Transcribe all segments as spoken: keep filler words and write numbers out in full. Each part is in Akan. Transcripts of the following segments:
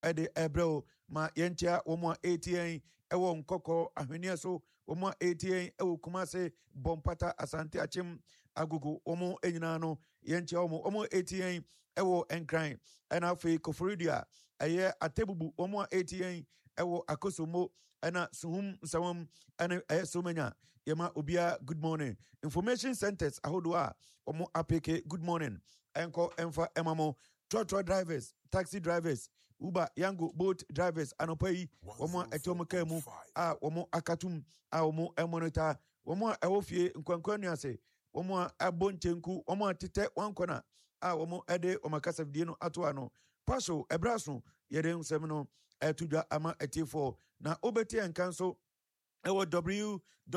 ede ebro ma yentia womo eighty ewo nkoko ahwenia so womo eighty ewo Kumase Bompata Asante Achim Agugu womo enyina no yentia womo womo eighty ewo Enkran ena afi Koforidia eye Atebubu womo eighty ewo Akosomo ena Suhum Sawam ena eye Somenya yema obia good morning information centers ahodoa womo apeke good morning enko emfa emamo Trotro drivers, taxi drivers, Uber, Yango, boat drivers, Anopai, Omo Etomokemu, Ah, Omo Akatum, Ah, Omo Emonita, Omo Eofie, Nkwankwanase, Omo Abonchenku, Omo Tite, Wankwana, Ah, Omo Ede, Omakasa Dino Atuano, Paso, Ebraso, Yeren Semino, Etuja Ama Etifo, na Obeti and Council. Ewo w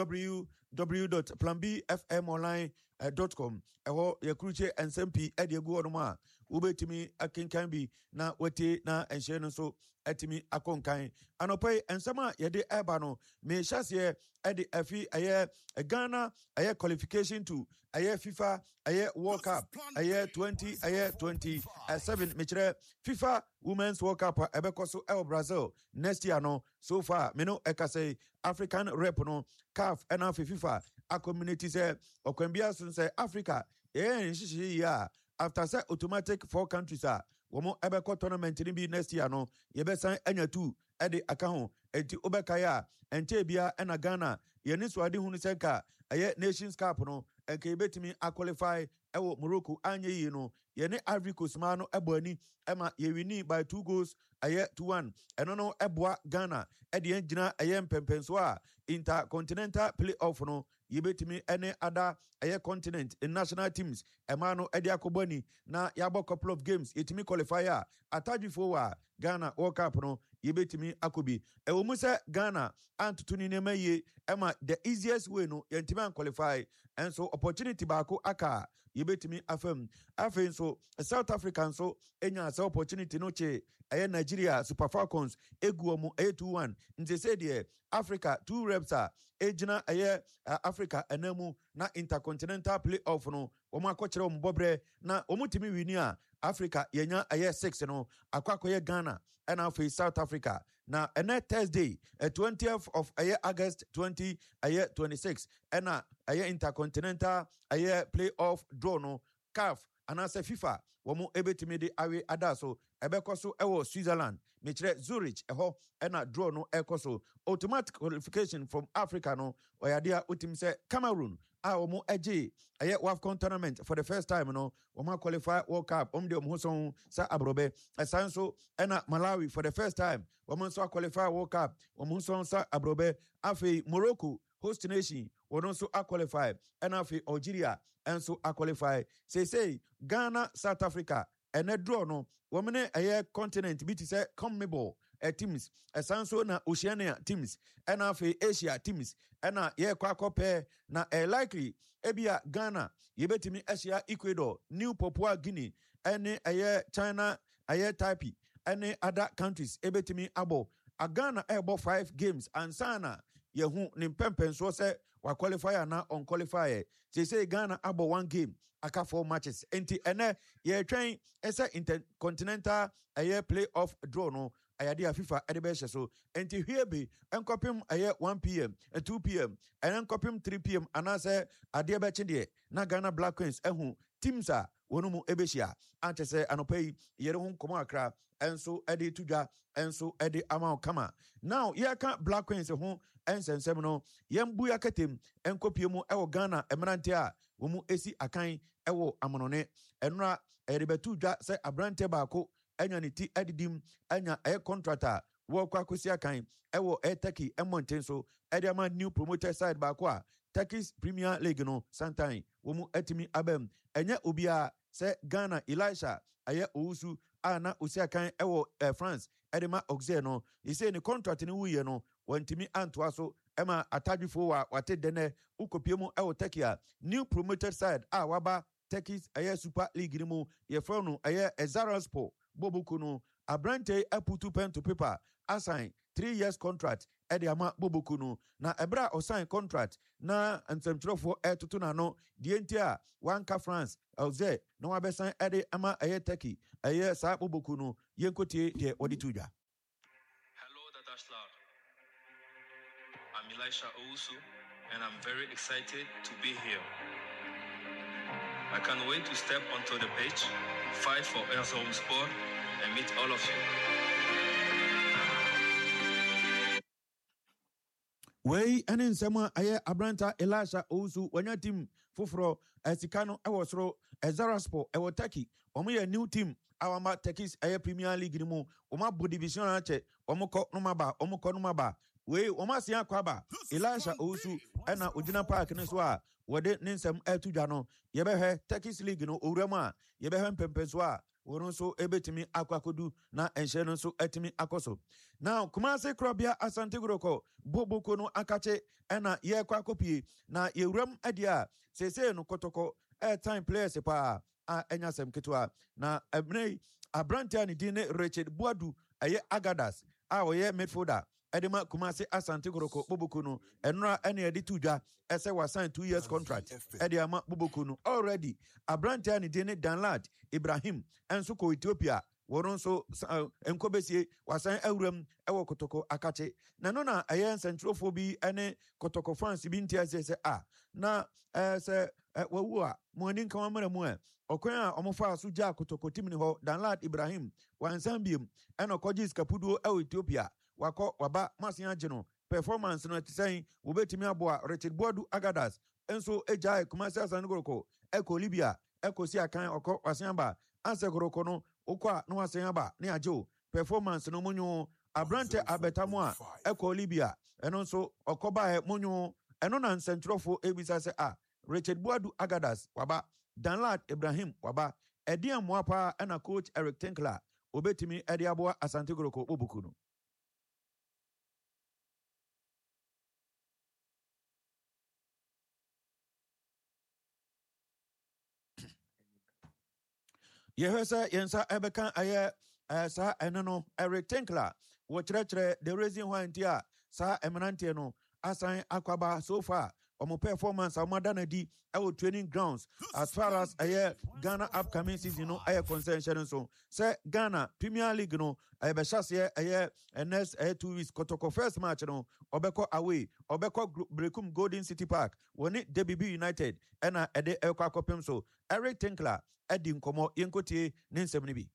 w w dot plan b f m online dot com ewo yekruche nsmp ede egu onoma ubetimi akinkan bi na wete na enhye no so etimi akonkan anopai ensama yede eba no me hyase ede afi aye Ghana aye qualification to aye FIFA aye World Cup aye twenty aye twenty-seven me kire FIFA Women's World Cup ebekoso el Brazil next year no so far me no ekase African rep no C A F and FIFA a community say okwambia sun say Africa eh nshishiri ya after say automatic four countries are womo ebeko tournament ni bi next year no yebesan anya two ede aka ho enti obekaya ente bia na Ghana ye ni so ade hunu senka aye Nations Cup no enke ebetimi a qualify ewo Morocco anye yi no ye ne Ivory Coast ma no ebani ema ye wini by two goals aye two one eno no eboa Ghana ede engina aye mpempenso a intercontinental playoff no yebetimi ene ada aye continent in national teams ema no ede akobani na yabo couple of games yetimi qualifier atadwifo wa Ghana World Cup no yebetimi akobi ewo mu se Ghana antutu ni nemaye ema the easiest way no yentimi an qualify and so opportunity baako aka yebetimi afem afen so South African so enya se opportunity no che aye Nigeria Super Falcons eguomo aye two one nze se de Africa two reps a ejina aye uh, Africa enamu na intercontinental playoff no omo akokere omo bobre na omutimi wini a Africa yenya aye six no akwakoye Ghana and afi South Africa na ene Thursday uh, twentieth of aye August twenty aye twenty-six ena aye intercontinental aye playoff draw no C A F anase FIFA womo ebetimi de awe adaso ebekoso ewo Switzerland mechire Zurich eho ena draw no ekoso automatic qualification from Africa no oyadia utim se Cameroon a womo eje aye WAFCON tournament for the first time no womo qualify World Cup omde omho so sa abrobe esanso ena Malawi for the first time womo so qualify World Cup omho so sa abrobe afi Morocco host nation wono so a qualify and afi Algeria and so a qualify say say Ghana South Africa and a draw no women a continent bit say CONMEBOL uh, teams a sanso na Oceania teams and afi Asia teams and a ye kwako pair na a likely ebia Ghana yebetimi Asia Ecuador New Papua Guinea and a China a Taipei and other countries ebetimi abo a Ghana ebo five games and sana yehu ni mpempen so se wa qualifier na on qualifier say say Ghana abo one game aka four matches enti ene ye twen ese intercontinental aye playoff draw no ayade FIFA edebe so enti hwebe enkopim aye one p m and two p m and enkopim three p m anase ade be chide na Ghana Black Queens ehu teams a wonumu ebeshia antese anopai yere hu komo akra enso ede tudwa enso ede amount kama now ye ka Black Queens hu ensensem no yembu yakatem enkopiemu ewo Ghana emerante a womu esi akan ewo amonone enra ede tudwa se abrante baako enya ne ti edidim enya e contractor wo kwa kwesi akan ewo e Turkey emonten so ede ama new promoter side baako a Turkish Premier League no sometime womu etimi abem enya obia se Ghana Elisha aye ousu ana osiakan ewo eh, France edema Auxerre no ise ni contract ni wuye no wantimi antoa so ema atadwifo wa wate dene ukopiemu ewo Turkey new promoted side a waba Turkish aye Super League ni mu ye frono aye Ezaraspor Bobuku no abrante aputu pen to paper assign three years contract ede ama Bobuku no na ebra osign contract na antemtrofo etutu na no dientia wanka France Auxerre no wabesan ede ama aye Turkey aye sa Bobuku no yenkotie de odi tuja. Hello, Dadashla. I'm Elisha Owusu, and I'm very excited to be here. I can't wait to step onto the pitch, fight for Airzone Sport, and meet all of you. Wey ene nsema aye abranta Elisha Owusu wanya team foforo esikano ewo soro Ezaraspo ewo Turkey omo ye new team awama Turkish aye Premier League ni mu omo bu division ache omo ko no maba omo ko no maba wey omo asia kwaba Elisha Owusu ena Ojina Park ne so a wode ne nsem atudwa no ye behwe Turkish League no owuram a ye behwe mpempenso a wono so ebetimi akwakodu na enhye no so etimi akoso. Now Kumasi Krobia Asante Goroko Boboko no akache ena ye kwakopie na yewuram adia sese no kotoko airtime players pa a enyasem ketwa na ebnei abrantia ni dine Richard Buadu aye Agadas a oye midfielder Edema Kumasi Asante Goroko Boboko no enra ene edi tudwa ese wasan two years contract Ediama Boboko no already abrantia ni dine Danlad Ibrahim enso ko Ethiopia woron so enkobesie wasan awuram ewo kotoko akache na no na ayen centrofo bi ene kotoko fans bi ntia se a na eh se wawu a mo ani nkan amara mu a okwan a omofa so ja kotoko tim ni ho Danlad Ibrahim wansan biem ene kogis kapuduo ewo Ethiopia wako waba masen ageno performance no tisan wo betimi aboa Richard Buadu Agadas enso ejai Kumasi Asante Goroko eko Libya eko si akan oko wasan ba Asante Goroko no okwa no wasen aba ne ajo performance no munyo abrante abetamo a eko Libya eno nso okoba e munyo eno na nsentrofo ebisa se a Richard Buadu Agadas waba Danlad Ibrahim waba edian moapa ena coach Eric Tinkler obetimi edi aboa Asante Goroko Boboko no. Yehwesa yensa ebeka aye sa enono Eric Tinkler wo kyerɛkyerɛ the reason why ntia sa eminante no asan akwaba so far omo performance amada di ewo training grounds as far as aye Ghana upcoming season no aye concern so say Ghana Premier League no aye be hyase aye next aye two weeks kotoko first match no obeko away obeko Brekum Golden City Park woni D B B United ena ede ekwa kopem so Eric Tinkler edi nkomo yenkotie ne nsem ne bi.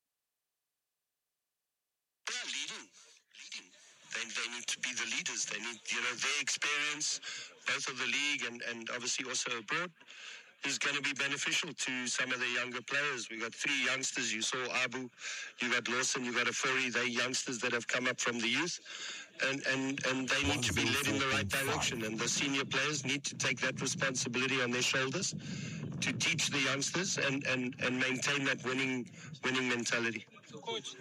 They need to be the leaders. They need, you know, their experience, both of the league and, and obviously also abroad, is going to be beneficial to some of the younger players. We got three youngsters. You saw Abu, you got Lawson, you got Afori. They're youngsters that have come up from the youth. And, and, and they need to be led in the right direction. And the senior players need to take that responsibility on their shoulders to teach the youngsters and, and, and maintain that winning winning mentality. So, coach.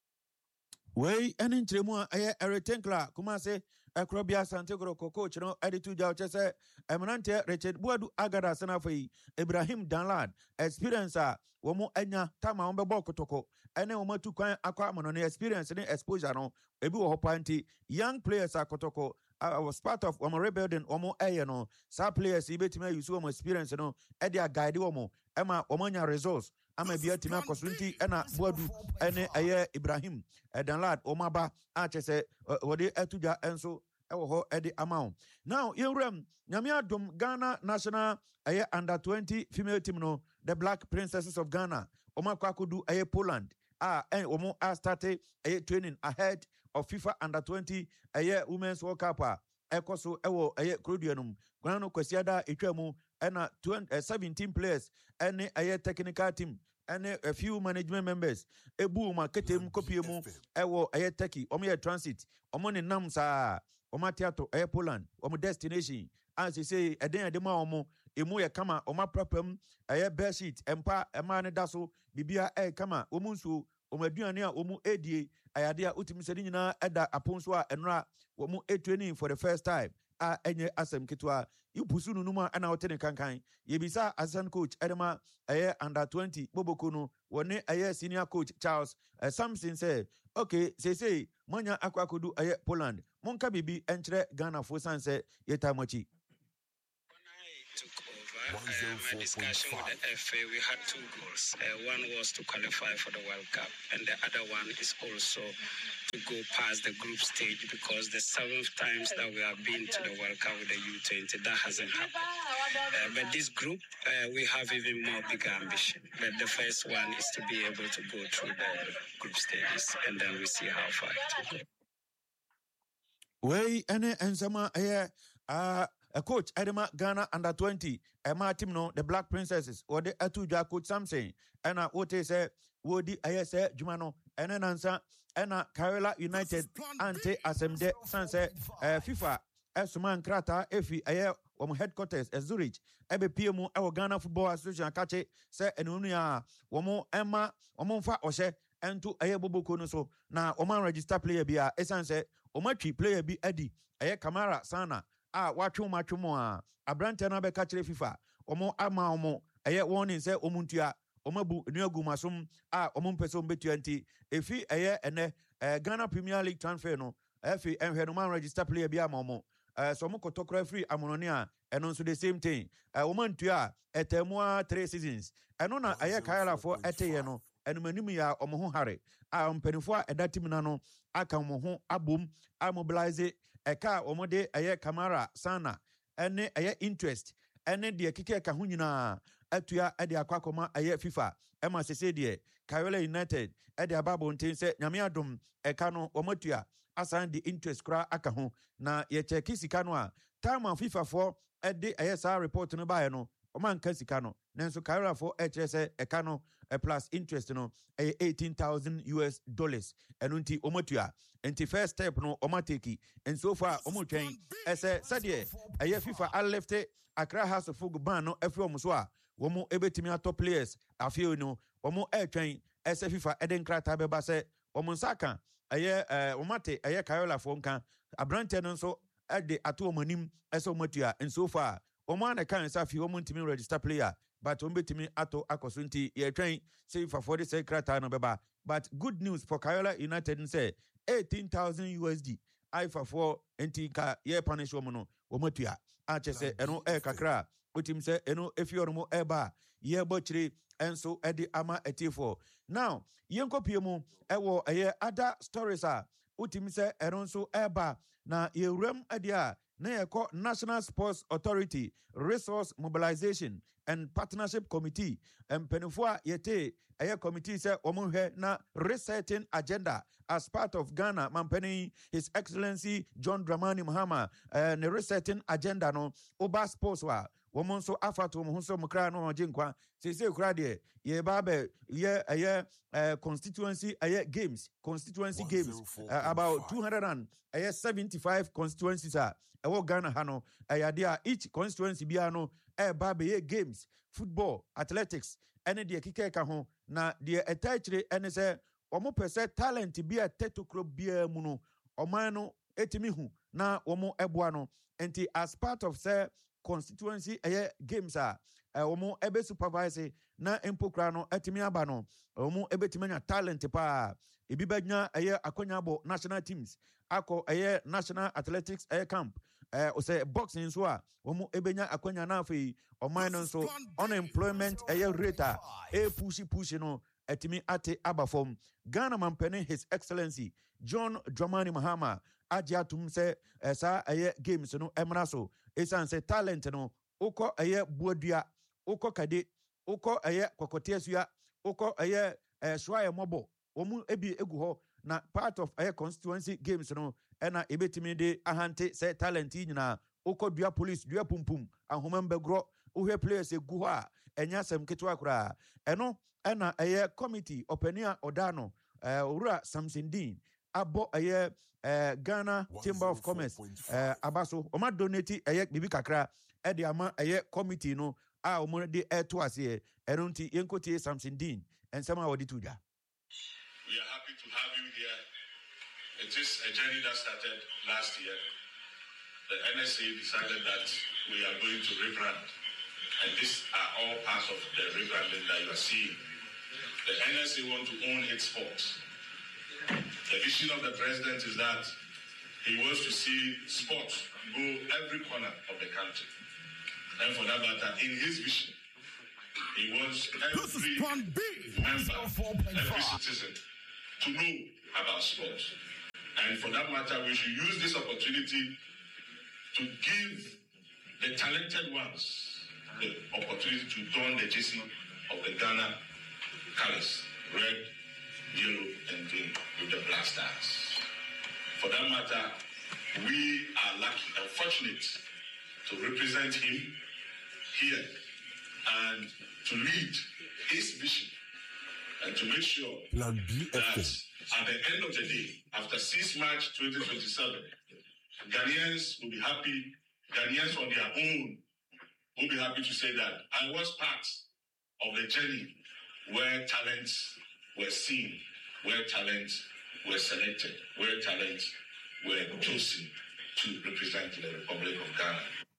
Wey eni ntremu a aye Eric Tinkler Kumasi Krobia Asante Goroko coach no editu ja chese eminante Richard Buadu Agadas na fei Ibrahim Danlad experience a womo anya tama won bebo kotoko ene womo tu kwan akwa amono ne experience ne exposure no ebi wo hopanti young players akotoko I was part of womo rebuilding womo eye no sa players ibetime use womo experience no e dia guide womo ema womo nya results ama bia timi akosunti ena Buadu ene aye Ibrahim Danlad omaba a chese wode etuja enso ewo ho edi amount. Now yewrem nyame adom Ghana national aye under twenty female team no the Black Princesses of Ghana omakwakodu aye Poland ah and omo a started aye training ahead of FIFA under twenty aye Women's World Cup a ekoso ewo aye Kroduanum Ghana kwasiada etwamu ena seventeen players ene aye technical team and a few management members ebu ma ketem kopiemu ewo aye Turkey omo ye transit omo ne nam sa omo theater aye Poland omo destination as you say eden edema omo emu ye kama omo prapam aye bed sheet empa ema ne daso bibia e kama omo nso omo aduane a omo edie ayade a utimi sedi nyina eda aponso a enra omo e training for the first time a enye asem kitwa ipusu nunuma ana hotene kankan yebisa assistant coach edema aye under twenty Boboko no wone aye senior coach Charles uh, Samson say okay say say manya akwakodu aye Poland monka bibi enkyere Ghana fo san say yetamachi. When I took over, uh, my discussion with the F A, we had two goals. Uh, one was to qualify for the World Cup, and the other one is also to go past the group stage, because the seventh times that we have been to the World Cup with the U twenty, that hasn't happened. Uh, but this group, uh, we have even more bigger ambition. But the first one is to be able to go through the group stages, and then we see how far it will go. Way ene ensama eh uh, a coach Edema Ghana under twenty e ma team no the Black Princesses or the atuja coach Samson ena wote say wodi aye say dwuma no ene nansa ena Kayola United ante asemde sanse uh, FIFA esuma nkrata efi aye wom headquarters e Zurich ebe P M e Ghana Football Association akache say enunu ya wom ema wom mfa ohye ento aye boboko no so na wom register player bia esanse omatwi player bi adi aye Kamara Sana a watwe matwe mo a abrante na be ka kire FIFA omo ama omo aye warning say omuntua omabu nuagu masom a omo mpese ombetua nti efi aye ene Ghana Premier League transfer no efi enhwe no man register player bi ama omo Uh, so mo kotokra free amononi a eno nso the same thing uh, womantua etemua three seasons eno na aye Kayola for eteye no eno manim ya omo ho hare a mpanifo a eda team na no aka omo ho abom a mobilize eka omo de aye Kamara Sana ene aye interest ene de kike ka ho nyina atua ede akwakoma aye FIFA ema sese de Kayola United ede ababo ntin se nyame adom eka no omatua asan the interest kra aka ho na ye cheki sika no a time of FIFA for ede aye sa report no ba no o man ka sika no nanso Kayola for H S eka no a plus interest no aye eighteen thousand U S dollars enunti omatua enti first step no omateki and so far omotwen ese sadie aye FIFA a left Accra House of Football ban no efi omuso a womo ebetimi atop players afio no womo etwen ese FIFA eden krata beba se womo nsaka aye eh omate aye Kayola for nka abrante no so ede ato omanim ese omatua and so far omo an kan sa fi womo ntimi register player but ombetimi ato akoso nti ye twen say FIFA for the say krata no beba but good news for Kayola United say eighteen thousand U S D ifa for nti ka ye punish womo no omatua a chese eno e kakra utim se eno efiormo eba ye bochiri enso edi ama etifo now yenko piemu ewo eye other stories a utim se eno so eba na yerem edia na yeko National Sports Authority Resource Mobilization and Partnership Committee empenifo yete eye committee se omunhwe na resetting agenda as part of Ghana mampeni His Excellency John Dramani Mahama uh, ne resetting agenda no oba sports wa womo so afato mo so mokra no ojinkwa sese kura de ye ba be ye eye uh, constituency eye games constituency games uh, about two hundred seventy-five constituencies are ewo Ghana ha no ayade a each constituency bia no e ba be ye games football athletics ene de kike ka ho na de etachire ene se omo pese talent bia tetokro bia mu no oman no etimi hu na omo eboa no enti as part of say constituency eye games a omo ebe supervise na empokra no etimi aba no omo ebetimi nya talent pa ebi bagnya eye akonyabo national teams akọ eye national athletics eye camp eh o say boxing so a omo ebenya akonya na afei oman no so unemployment eye rate a e pushi pushi no etimi ate abafom Ghana mampene His Excellency John Dramani Mahama ajiatum se esa eye games no emra so esan se talent no uko eye buodua uko kade uko eye kokotesua uko eye swaye mobo omu ebi egu ho na part of eye constituency games no ena ebetimi de ahante se talent nyina uko dua police dua pumpum ahoma mbegro uhwe players egu ho a enya sem ketwa kura eno ena eye committee openia odano uh, ura Samson Dean abo eye uh, Ghana Chamber of Commerce uh, abaso oma donate eye bibi kakra e de ama eye committee no a omo de eto ase eno nti yenkoti Samson Dean ensema wodi tuja. We are happy to have you here. It is a journey that started last year. The N S A decided that we are going to rebrand, and these are all parts of the rebranding that you are seeing. The N S A want to own its sports. The vision of the president is that he wants to see sports go every corner of the country. And for that matter, in his vision, he wants every member, every citizen to know about sports. And for that matter, we should use this opportunity to give the talented ones the opportunity to don the jersey of the Ghana colors, red, yellow, and green with the black stars. For that matter, we are lucky and fortunate to represent him here and to lead his vision and to make sure that at the end of the day, after sixth March twenty twenty-seven, Ghanaians will be happy, Ghanaians on their own will be happy to say that I was part of the journey where talents were seen, where talents were selected, where talents were chosen to represent the Republic of Ghana.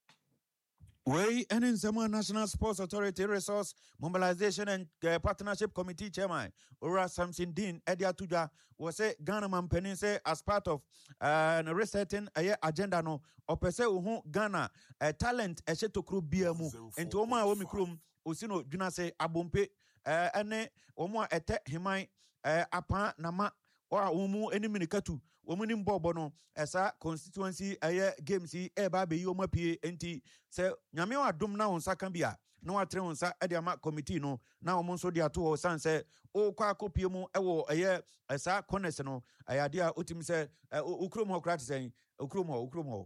Way and in Samoa National Sports Authority Resource Mobilization and uh, Partnership Committee Chairman Ora Samson Dean Edia Tuja was a Ghana man penny say as part of uh, resetting a agenda no opese uhu Ghana uh, talent a sheto kru biamu into oma omi krum usino duna say abompe uh, ene omo ete himai uh, apa nama wa umu eni minikatu womuni mbobo no esa constituency aye games yi eba be yi omo pie enti se nyame wa dum na onsa kan bia na wa tre onsa e de ama committee no na omo so de ato o san se o kwa kopie mu ewo aye esa connect no ayade a otim se okrom hokrat sen okrom ho okrom ho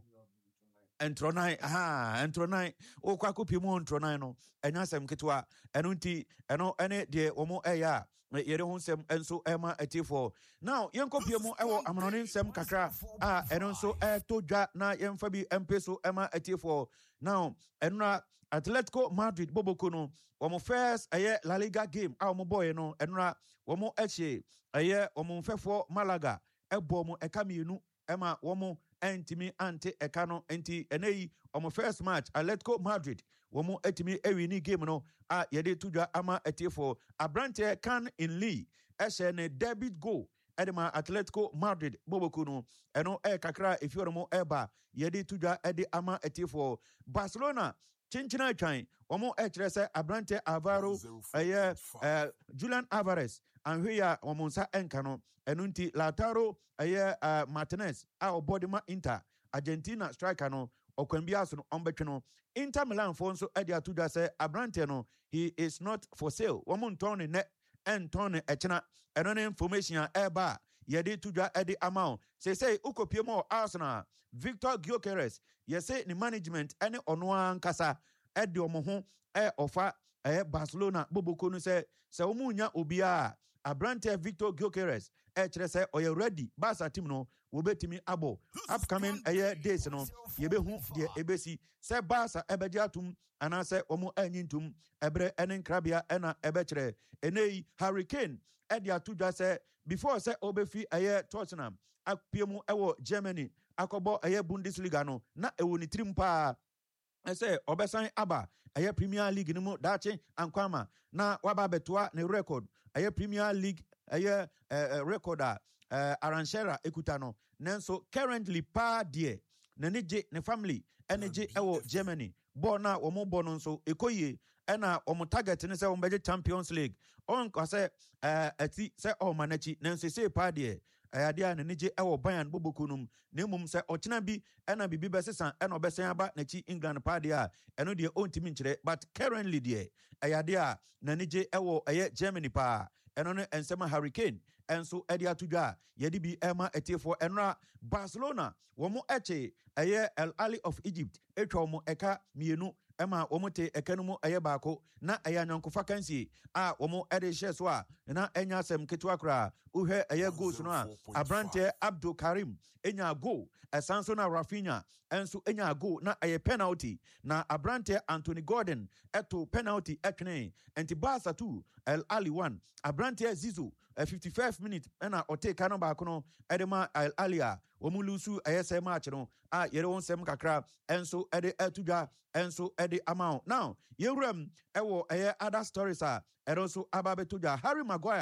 entronai aha entronai o kwa kopie mu entronai no enya sem ketwa eno nti eno ene de omo eya yere ho nsem enso ema etifo now yen kopie mu ewo amanonin nsem kakra a eno nso eto dwa na yemfa bi empeso ema etifo now enra Atletico Madrid boboko no omo first aye La Liga game a omo boy no enra omo eche aye omo mfefo Malaga ebo mo eka mienu ema omo entimi ante eka no enti eneyi omo first match Atletico Madrid womo etimi ewini game no a yede tudwa ama etifo abrante can in Lee eshe ne debit goal edema Atletico Madrid boboko no eno e kakra efioromo eba yede tudwa ede ama etifo Barcelona Chinchina Chan, Omo Echrese, Abrante Alvaro, uh, uh, Julian Alvarez, and here Omonsa Encano, Enunti Lautaro, uh, Martinez, our Bodima Inter, Argentina striker no, Okwembiaso Ombechano, Inter Milan Fonso Edia Tuda say, Abrante no, he is not for sale. Omon Tony net and Tony Echna, and on information eba. Yedi tuja edi amount. Say say uko piemo Arsenal. Victor Gyökeres. Yese ni management ene onwa kasa edi omoho e offer e Barcelona boboko no se se omunya obia Abrante Victor Gyökeres e kire se oye ready Barca team no wo betimi abo upcoming eye days no ye be hu de ebesi se Barca ebeji atum anase omo anyintum ebre enen krabia ena ebe kire enei Hurricane edi atudwa se before se obefi eye Tottenham apiemu ewo Germany akobo eye Bundesliga no na ewo ni trimpa ese obesan aba eye Premier League ni mu dache ankwama na waba betwa ne record eye Premier League eye uh, recorder uh, Aranchera ekutano nenso currently pa die ne neje ne family energy ewo Germany bona omo bono nso ekoye ena omo target ne se ombeje Champions League on ko se eh ati se o manachi nenso se pa die ayadia ne neje ewo Bayern bobokunum ne mum se ochina bi ena bibi besesan ena obesan aba na chi England pa die a eno de ontimi nkyere but currently die ayadia na neje ewo eye Germany pa eno ne ensema Hurricane enso edi atudwa yedi bi ema etifo enra Barcelona womo eche eye El Ali of Egypt etwa womo eka mienu ema womo te ekenumu eye baako na eye anyankofa kansi a womo ede hye so a na enya asem ketwa kra uhwe eye goals no a Abrante Abdul Karim enya goal esanso na Rafinha enso enya goal na eye penalty na Abrante Anthony Gordon eto penalty ekne enti Barca two El Ali one Abrante Zizou fifty-five minutes ena oteka no baako no edema El Alia womu lusu eye match no a yere won sem kakra enso ede etudwa enso ede amount now yewram ewo eye other stories a eroso ababe tudwa Harry Maguire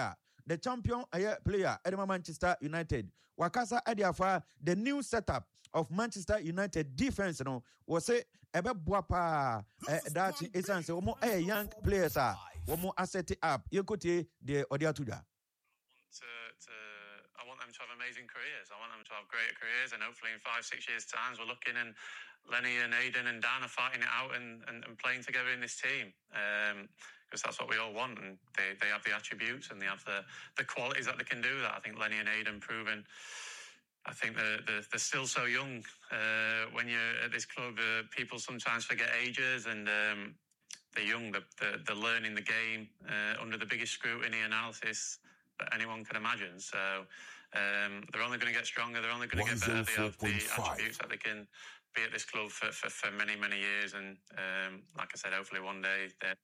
the champion uh, player Edema Manchester United. Wakasa Ediafa, the new setup of Manchester United defense no was say ebe boapa that is answer omo eh young players are omo asset up yekotie the Odiatuja. To, to, I want them to have amazing careers. I want them to have great careers, and hopefully in five, six years' time, we're looking and Lenny and Aidan and Dan are fighting it out and, and, and playing together in this team. Um, because that's what we all want, and they, they have the attributes and they have the, the qualities that they can do that. I think Lenny and Aidan proven. I think they're, they're, they're still so young. Uh, when you're at this club, uh, people sometimes forget ages, and um, they're young. They're, they're, they're learning the game uh, under the biggest scrutiny analysis that anyone can imagine. So um, they're only going to get stronger. They're only going to get better. They have the attributes that they can be at this club for, for, for many, many years. And um, like I said, hopefully one day they're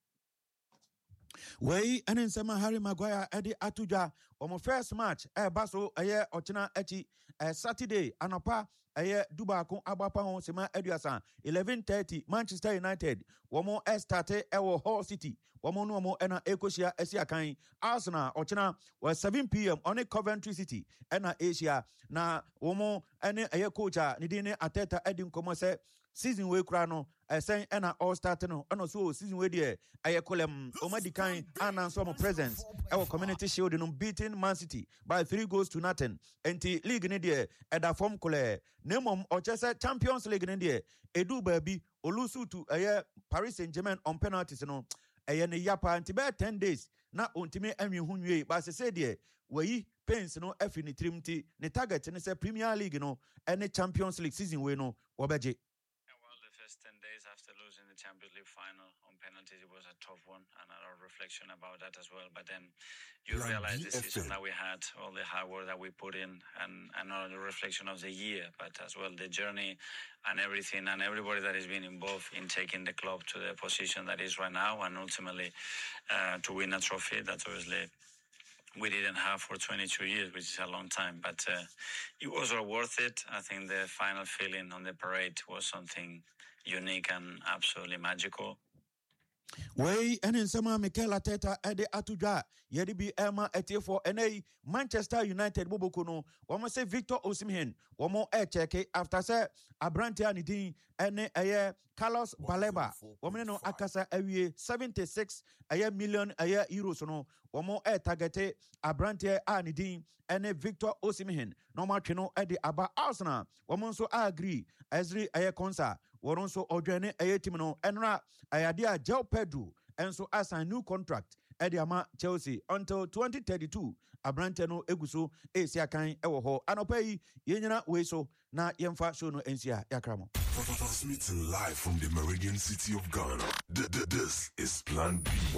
Way and in Sama Harry Maguire Eddie Atuja on my first match eh baso aye ochina echi eh Saturday anapa aye Dubako Abapa on Sema Eduasa eleven thirty Manchester United womo e starte ewo Hull City womo no mo ena ekosia esiakan Arsenal ochina was seven p.m. on a Coventry City ena Asia na womo ene aye coach ni dine Ateta Edin komo se season we kura no esen ena all start no eno so season we dey aye kolem omadikan announce some presence our community shield no beating Man City by three goals to nothing enti league ni dey eda form kole nemom ochese Champions League ni dey edu baby olusu to aye Paris Saint-Germain on penalties no aye ne yapa enti be ten days na ontime anwe hunwe ba se say dey we pains no afini ne target ne say Premier League no any Champions League season we no obeje. ten days after losing the Champions League final on penalties, it was a tough one, and a lot of reflection about that as well. But then you Plan realize B the F M. season that we had, all the hard work that we put in, and, and not only the reflection of the year, but as well the journey and everything, and everybody that has been involved in taking the club to the position that is right now, and ultimately uh, to win a trophy. That's obviously we didn't have for twenty-two years, which is a long time, but uh, it was all worth it. I think the final feeling on the parade was something unique and absolutely magical. Way and in Sama Mikel Arteta Ede Atuja Yedi bi Emma Ete for N A Manchester United Bobokuno Wama say Victor Osimhen Wamo e cheke after say Abrante Anidin Ene Aye Carlos Baleba Wamene no Akasa Awie seventy-six Aye million Aye euros no Wamo e targete Abrante Anidin Ene Victor Osimhen no match no Ede Aba Arsenal Wamo so agree Ezri Aye Konsa Waronso Odwene Aye team no Enra Ayadia Joe Pedro and so as a new contract Ediama Chelsea until twenty thirty-two Abrante no Eguso Esiakan Ewoho Anopai Yenyana Weso na Yemfa show no Ensia Yakramo. Transmitting live from the Meridian City of Ghana. This is Plan B.